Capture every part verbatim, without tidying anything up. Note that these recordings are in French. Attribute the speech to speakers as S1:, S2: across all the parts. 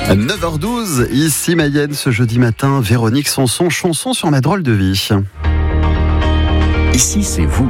S1: neuf heures douze, ici Mayenne, ce jeudi matin, Véronique Sanson, chanson sur ma drôle de vie.
S2: Ici, c'est vous.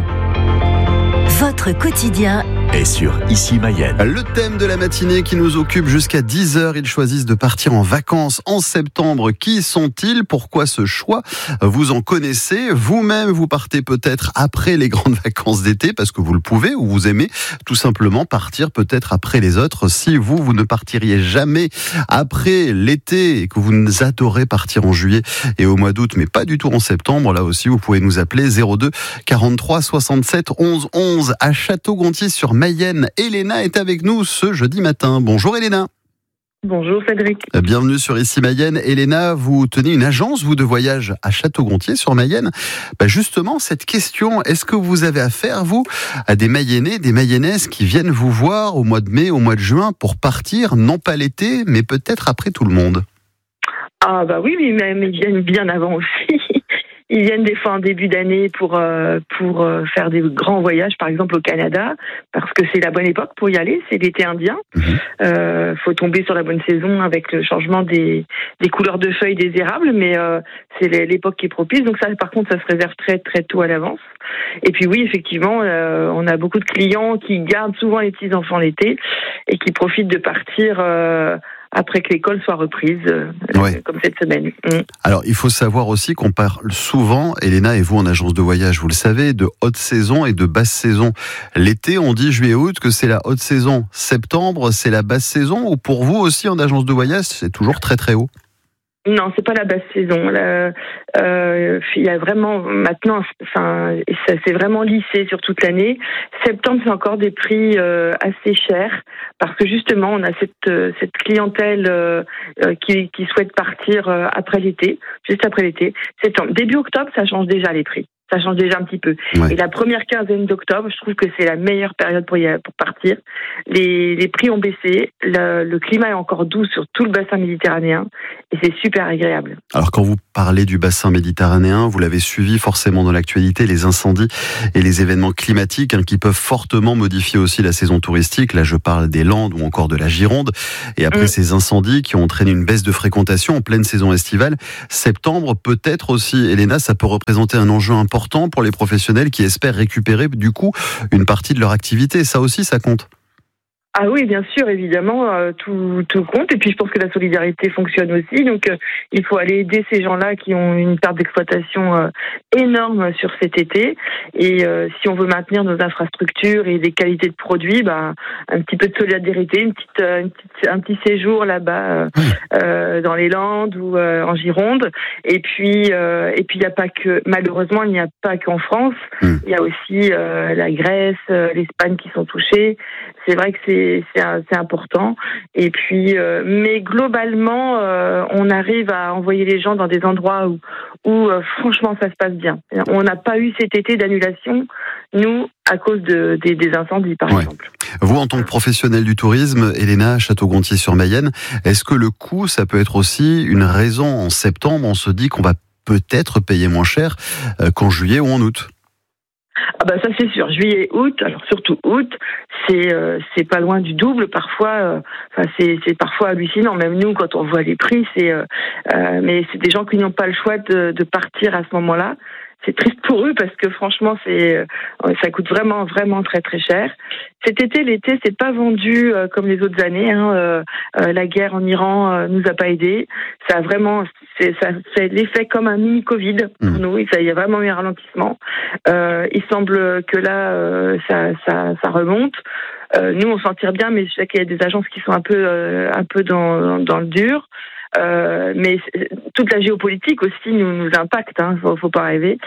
S3: Votre quotidien
S2: Et sur Ici Mayenne.
S1: Le thème de la matinée qui nous occupe jusqu'à dix heures, ils choisissent de partir en vacances en septembre. Qui sont-ils? Pourquoi ce choix? Vous en connaissez? Vous-même, vous partez peut-être après les grandes vacances d'été parce que vous le pouvez ou vous aimez tout simplement partir peut-être après les autres. Si vous, vous ne partiriez jamais après l'été et que vous nous adorez partir en juillet et au mois d'août, mais pas du tout en septembre, là aussi, vous pouvez nous appeler zéro deux quarante-trois soixante-sept onze onze à Château-Gontier sur Mayenne. Elena est avec nous ce jeudi matin. Bonjour Elena.
S4: Bonjour Cédric.
S1: Bienvenue sur Ici Mayenne. Elena, vous tenez une agence, vous, de voyage à Château-Gontier sur Mayenne. Bah justement, cette question, est-ce que vous avez affaire, vous, à des Mayennais, des Mayennaises qui viennent vous voir au mois de mai, au mois de juin pour partir, non pas l'été, mais peut-être après tout le monde?
S4: Ah bah oui, mais, mais ils viennent bien avant aussi. Ils viennent des fois en début d'année pour euh, pour euh, faire des grands voyages, par exemple au Canada, parce que c'est la bonne époque pour y aller, c'est l'été indien. Il mmh. euh, faut tomber sur la bonne saison avec le changement des, des couleurs de feuilles des érables, mais euh, c'est l'époque qui est propice. Donc ça, par contre, ça se réserve très très tôt à l'avance. Et puis oui, effectivement, euh, on a beaucoup de clients qui gardent souvent les petits-enfants l'été et qui profitent de partir euh, après que l'école soit reprise, euh, ouais. comme cette semaine. Mmh.
S1: Alors, il faut savoir aussi qu'on parle souvent, Elena et vous en agence de voyage, vous le savez, de haute saison et de basse saison. L'été, on dit juillet-août que c'est la haute saison. Septembre, c'est la basse saison, ou pour vous aussi en agence de voyage, c'est toujours très très haut?
S4: Non, c'est pas la basse saison. Là, euh, il y a vraiment maintenant, enfin, ça s'est vraiment lissé sur toute l'année. Septembre, c'est encore des prix euh, assez chers parce que justement, on a cette euh, cette clientèle euh, qui qui souhaite partir euh, après l'été, juste après l'été. Septembre, début octobre, ça change déjà les prix. Ça change déjà un petit peu. Ouais. Et la première quinzaine d'octobre, je trouve que c'est la meilleure période pour y aller, pour partir. Les, les prix ont baissé, le, le climat est encore doux sur tout le bassin méditerranéen et c'est super agréable.
S1: Alors quand vous parlez du bassin méditerranéen, vous l'avez suivi forcément dans l'actualité, les incendies et les événements climatiques hein, qui peuvent fortement modifier aussi la saison touristique. Là, je parle des Landes ou encore de la Gironde. Et après mmh. ces incendies qui ont entraîné une baisse de fréquentation en pleine saison estivale, septembre peut-être aussi, Elena, ça peut représenter un enjeu important important pour les professionnels qui espèrent récupérer du coup une partie de leur activité. Ça aussi, ça compte.
S4: Ah oui, bien sûr, évidemment, euh, tout, tout compte. Et puis, je pense que la solidarité fonctionne aussi. Donc, euh, il faut aller aider ces gens-là qui ont une perte d'exploitation euh, énorme sur cet été. Et euh, si on veut maintenir nos infrastructures et des qualités de produits, bah, un petit peu de solidarité, une petite, euh, une petite, un petit séjour là-bas euh, euh, dans les Landes ou euh, en Gironde. Et puis, euh, et puis, il n'y a pas que, malheureusement, il n'y a pas qu'en France. Mm. Il y a aussi euh, la Grèce, euh, l'Espagne qui sont touchés. C'est vrai que c'est C'est, c'est important. Et puis, euh, mais globalement, euh, on arrive à envoyer les gens dans des endroits où, où euh, franchement, ça se passe bien. On n'a pas eu cet été d'annulation, nous, à cause de, des, des incendies, par ouais. exemple.
S1: Vous, en tant que professionnel du tourisme, Elena, Château-Gontier-sur-Mayenne, est-ce que le coût, ça peut être aussi une raison en septembre, on se dit qu'on va peut-être payer moins cher euh, qu'en juillet ou en août?
S4: Ah bah ça c'est sûr, juillet, août, alors surtout août, c'est euh, c'est pas loin du double parfois. Euh, enfin c'est c'est parfois hallucinant. Même nous quand on voit les prix, c'est euh, euh, mais c'est des gens qui n'ont pas le choix de, de partir à ce moment-là. C'est triste pour eux parce que franchement c'est euh, ça coûte vraiment vraiment très très cher. Cet été, l'été, c'est pas vendu euh, comme les autres années. Hein. Euh, euh, la guerre en Iran euh, nous a pas aidés. Ça a vraiment, c'est, ça fait l'effet comme un mini Covid pour mmh. nous. Il y a vraiment eu un ralentissement. Euh, il semble que là, euh, ça, ça, ça remonte. Euh, nous, on s'en tire bien, mais je sais qu'il y a des agences qui sont un peu, euh, un peu dans, dans le dur. Euh, mais toute la géopolitique aussi nous, nous impacte, hein, faut, faut pas rêver.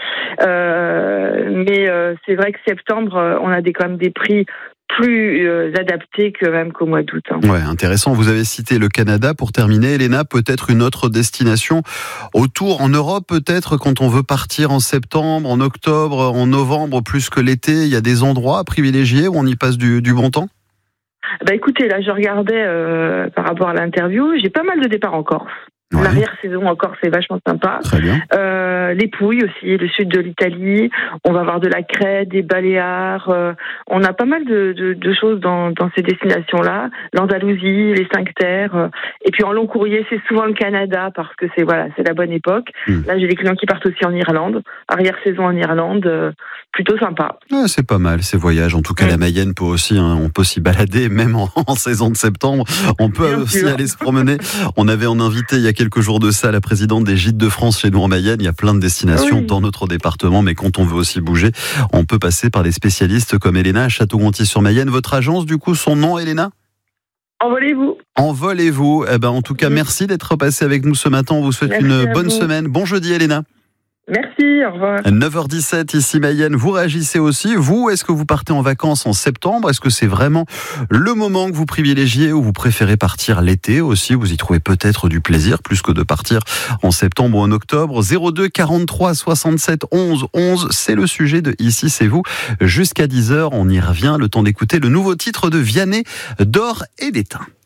S4: Euh, mais euh, c'est vrai que septembre, on a des, quand même des prix plus euh, adaptés que même qu'au mois d'août. Hein.
S1: Ouais, intéressant. Vous avez cité le Canada pour terminer. Elena, peut-être une autre destination autour en Europe, peut-être quand on veut partir en septembre, en octobre, en novembre, plus que l'été, il y a des endroits à privilégier où on y passe du, du bon temps?
S4: Bah écoutez, là je regardais euh, par rapport à l'interview, j'ai pas mal de départs en Corse.
S1: Ouais.
S4: L'arrière-saison encore, c'est vachement sympa.
S1: Très bien.
S4: Euh, les Pouilles aussi, le sud de l'Italie. On va avoir de la Crète, des Baléares. Euh, on a pas mal de, de, de choses dans, dans ces destinations-là. L'Andalousie, les Cinq Terres. Euh, et puis en long courrier, c'est souvent le Canada parce que c'est voilà, c'est la bonne époque. Mmh. Là, j'ai des clients qui partent aussi en Irlande. Arrière-saison en Irlande, euh, plutôt sympa.
S1: Ouais, c'est pas mal ces voyages. En tout cas, mmh. la Mayenne peut aussi, hein, on peut s'y balader même en, en saison de septembre. On peut Bien aussi sûr. aller se promener. On avait en invité il y a quelques jours de ça la présidente des Gîtes de France chez nous en Mayenne. Il y a plein de destinations oui. dans notre département, mais quand on veut aussi bouger, on peut passer par des spécialistes comme Elena à Château-Gontier-sur-Mayenne. Votre agence, du coup, son nom, Elena ?
S4: Envolez-vous.
S1: Envolez-vous. Eh ben, en tout cas, mmh. merci d'être passé avec nous ce matin. On vous souhaite merci une bonne vous. semaine. Bon jeudi, Elena.
S4: Merci, au revoir.
S1: neuf heures dix-sept, ici Mayenne, vous réagissez aussi. Vous, est-ce que vous partez en vacances en septembre ? Est-ce que c'est vraiment le moment que vous privilégiez ou vous préférez partir l'été aussi ? Vous y trouvez peut-être du plaisir plus que de partir en septembre ou en octobre. zéro deux quarante-trois soixante-sept onze onze, c'est le sujet de Ici c'est vous. Jusqu'à dix heures, on y revient. Le temps d'écouter le nouveau titre de Vianney, d'Or et d'étain.